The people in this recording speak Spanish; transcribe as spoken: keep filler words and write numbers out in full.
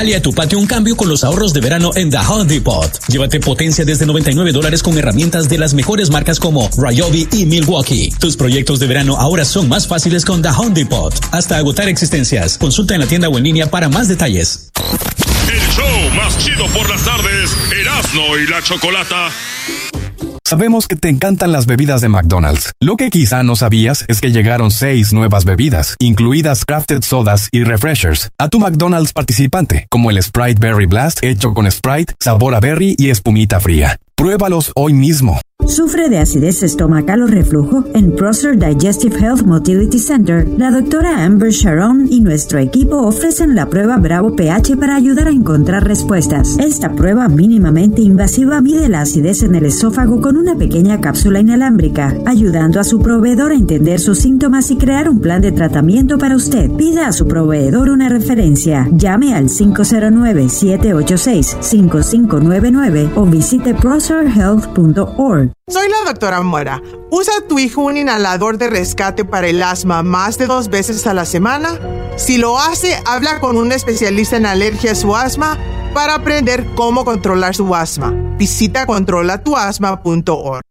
Dale a tu patio un cambio con los ahorros de verano en The Home Depot. Llévate potencia desde noventa y nueve dólares con herramientas de las mejores marcas como Ryobi y Milwaukee. Tus proyectos de verano ahora son más fáciles con The Home Depot. Hasta agotar existencias. Consulta en la tienda o en línea para más detalles. El show más chido por las tardes, Erasmo y la Chocolata. Sabemos que te encantan las bebidas de McDonald's. Lo que quizá no sabías es que llegaron seis nuevas bebidas, incluidas crafted sodas y refreshers, a tu McDonald's participante, como el Sprite Berry Blast, hecho con Sprite, sabor a berry y espumita fría. Pruébalos hoy mismo. ¿Sufre de acidez estomacal o reflujo? En Prosser Digestive Health Motility Center, la doctora Amber Sharon y nuestro equipo ofrecen la prueba Bravo pH para ayudar a encontrar respuestas. Esta prueba mínimamente invasiva mide la acidez en el esófago con una pequeña cápsula inalámbrica, ayudando a su proveedor a entender sus síntomas y crear un plan de tratamiento para usted. Pida a su proveedor una referencia. Llame al cinco cero nueve, siete ocho seis, cinco cinco nueve nueve o visite prosser health punto org. Soy la doctora Mora. ¿Usa tu hijo un inhalador de rescate para el asma más de dos veces a la semana? Si lo hace, habla con un especialista en alergias o asma para aprender cómo controlar su asma. Visita controla tu asma punto org.